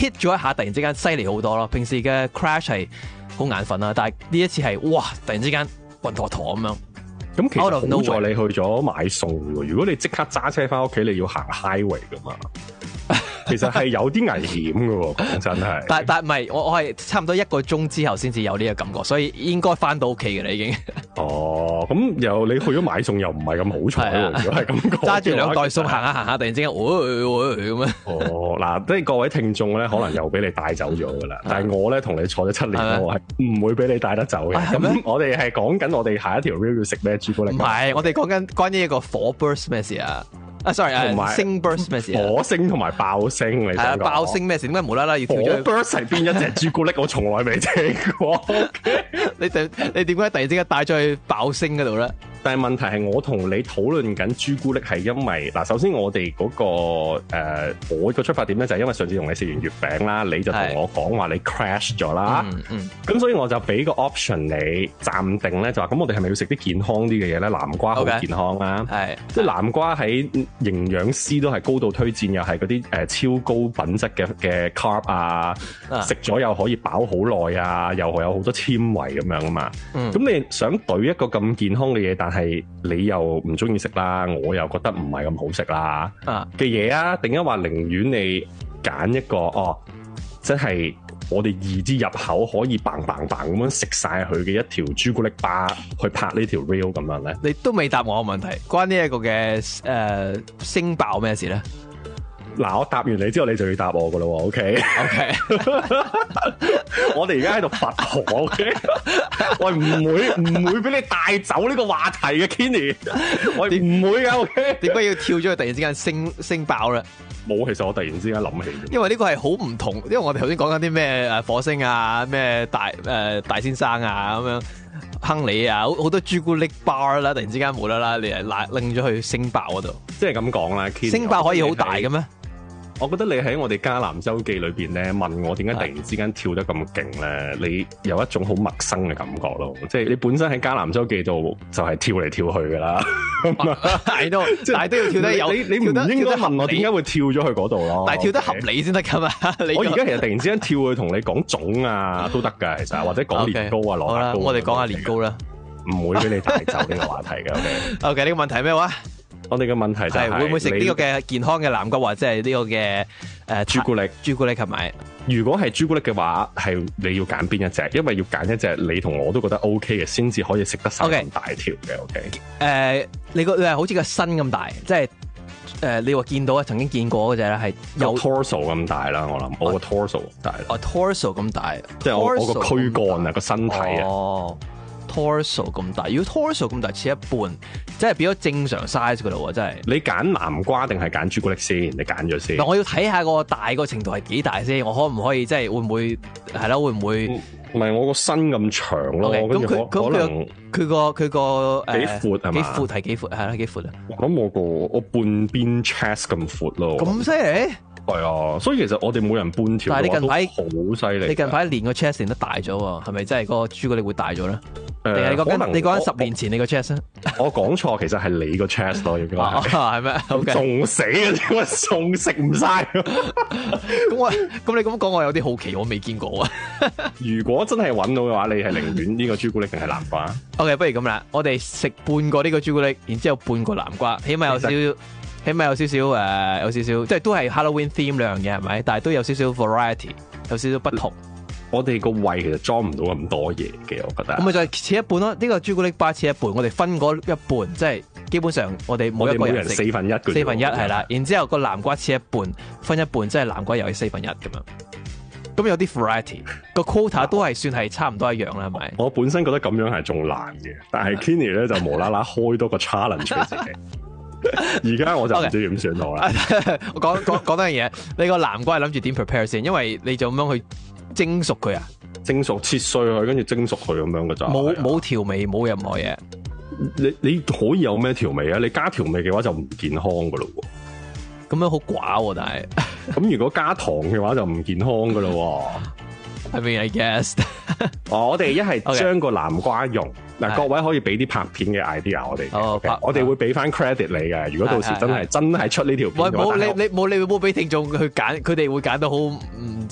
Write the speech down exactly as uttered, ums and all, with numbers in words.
hit 咗一下，突然之間犀利好多咯。平時嘅 crash 係好眼瞓啦，但係呢一次係哇，突然之間暈陀陀咁樣。 咁其實好在你去咗買餸喎，如果你即刻揸車翻屋企，你要行 highway 噶嘛。其實係有啲危險嘅喎，講真係。但但唔係，我我係差唔多一個鐘之後先至有呢個感覺，所以應該翻到屋企嘅啦已經。 哦，咁又你去咗買餸又唔係咁好彩喎，如果係咁講。 揸住兩袋餸行下行下，突然之間，咁樣。 哦，嗱，即係各位聽眾咧，可能又俾你帶走咗噶啦。但係我咧同你坐咗七年，我係唔會俾你帶得走嘅。咁我哋係講緊我哋下一條 reel 要食咩朱古力？ 唔係，我哋講緊關於一個火 burst 咩事啊？啊，sorry，啊，星 burst 咩事？ 火星同埋爆星，你想講？ 爆星咩事？點解無啦啦要跳咗？ 火 burst 係邊一隻朱古力？我從來未聽過。 你點你點解突然之間帶咗去爆星嗰度咧？ 但係問題係我同你討論緊朱古力係因為嗱，首先我哋嗰、嗰個、呃、我個出發點咧就係因為上次同你食完月餅啦，你就同我講話你 crash 咗啦，咁、嗯嗯、所以我就俾個 option 你暫定咧，就話咁我哋係咪要食啲健康啲嘅嘢咧？南瓜好健康啦，係、okay. 即係南瓜喺營養師都係高度推薦，又係嗰啲誒超高品質嘅嘅 carb 啊，食、啊、咗又可以飽好耐啊，又有好多纖維咁樣啊嘛，咁、嗯、你想懟一個咁健康嘅嘢，但係你又唔中意食啦，我又覺得唔係咁好食啦嘅嘢啊，定係話寧願你揀一個哦，即係我哋易之入口可以棒棒棒咁樣食晒佢嘅一條朱古力巴去拍呢條 reel 咁樣咧？你都未答我個問題，關呢一個嘅誒星爆咩事咧？嗱，我答完你之後，你就要答我噶咯喎 ，OK？OK， 我哋而家喺度拔河 ，OK？我唔會唔會俾你帶走呢個話題嘅 Kenny， 我唔會噶 ，OK？ 點解要跳咗去突然之間升升爆咧？冇，其實我突然之間諗起，因為呢個係好唔同，因為我哋頭先講緊啲咩誒火星啊，咩大誒、呃、大先生啊咁樣，亨利啊，好好多朱古力 bar 啦，突然之間無啦啦，你係拉拎咗去星爆嗰度，即係咁講啦。星爆可以好大嘅咩？我覺得你喺我哋迦南周記裏邊咧問我點解突然之間跳得咁勁咧，你有一種好陌生嘅感覺咯。即係你本身喺迦南周記度就係跳嚟跳去噶啦，係都但係都要跳得有。你你唔應該問我點解會跳咗去嗰度咯？但係跳得合理先得噶嘛。我而家其實突然之間跳去同你講種啊都得噶，其實或者講年糕啊、蘿蔔糕。我哋講下年糕啦，唔會俾你帶走呢個話題嘅。O K， O K， 呢個問題係咩話？我哋嘅問題就係會唔會食呢個嘅健康嘅南瓜或者係呢個嘅誒朱古力？朱古力係咪？如果係朱古力嘅話，係你要揀邊一隻？因為要揀一隻你同我都覺得 O K 嘅，先至可以食得晒咁大條嘅。O K，誒，你個你係好似個身咁大，即係誒，你話見到啊，曾經見過嗰隻咧係有 torso 咁大啦。我諗我個 torso 咁大啦。哦 torso 咁大，即係我我個軀幹啊，個身體啊。哦。torso 咁大，如果 torso 咁大切一半，即係變咗正常 size 噶咯喎，真係。你揀南瓜定係揀朱古力先？你揀咗先。嗱，我要睇下個大個程度係幾大先，我可唔可以即係會唔會係啦？會唔會？唔係我個身咁長咯，咁佢咁可能佢個佢個誒幾闊係嘛？幾闊係幾闊係啦？幾闊啊？咁我個我半邊 chest 咁闊咯。咁犀利？係啊，所以其實我哋每人半條。但係你近排好犀利。你近排練個 chest 練得大咗喎，係咪真係個朱古力會大咗咧？定係你講緊你講緊十年前你個 chest 咧？我講錯，其實係你個 chest 咯，應該係咩？仲死啊！點解仲食唔晒？咁我咁你咁講，我有啲好奇，我未見過啊。如果真係揾到嘅話，你係寧願呢個朱古力定係南瓜 ？OK， 不如咁啦，我哋食半個呢個朱古力，然之後半個南瓜，起碼有少少。起碼有少少誒、呃，有少少即係都係 Halloween theme 兩樣嘢係咪？但係都有少少 variety， 有少少不同。我哋個胃其實裝唔到咁多嘢嘅，我覺得。咁咪就係切一半咯。呢、這個朱古力巴切一半，我哋分嗰一半，即係基本上我哋每一個人四分一，四分一係啦。然之後個南瓜切一半，分一半，即係南瓜又係四分一咁樣。咁有啲 variety， 個 quota 都係算係差唔多一樣啦，係咪？我本身覺得咁樣係仲難嘅，但係 Kenny 咧就無啦啦開多個 challenge 俾自己。而家我就唔知點算好啦。Okay. 我講講講多樣嘢，你個南瓜係諗住點 prepare 先？因為你就咁樣去蒸熟佢啊，蒸熟切碎佢，跟住蒸熟佢咁樣嘅咋。冇冇調味，冇任何嘢。你你可以有咩調味啊？你加調味嘅話就唔健康噶咯喎。咁樣好寡，但係咁如果加糖嘅話就唔健康噶咯。I mean, I guess 、哦。我哋一係將個南瓜溶。嗱、okay.，各位可以俾啲拍片嘅 idea 我哋、oh, okay. 我哋會俾翻 credit 你嘅。如果到時真係真係出呢條片嘅話，冇你你冇你冇俾聽眾去揀，佢哋會揀到好唔